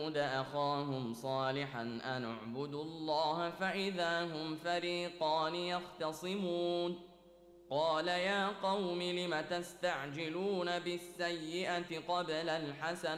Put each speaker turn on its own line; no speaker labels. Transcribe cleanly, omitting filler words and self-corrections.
وثمود أخاهم صالحا أن اعبدوا الله فإذا هم فريقان يختصمون قال يا قوم لم تستعجلون بالسيئة قبل الحسنة